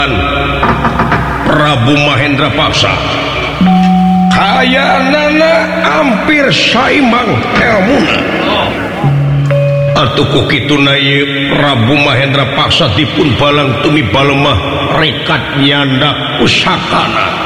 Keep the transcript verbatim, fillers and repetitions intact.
Prabu Mahendra Paksa kayana hampir saimang elmuna atuh kitu na ieu Prabu Mahendra Paksa dipun balang tumi balemah rekat nyandak pusakana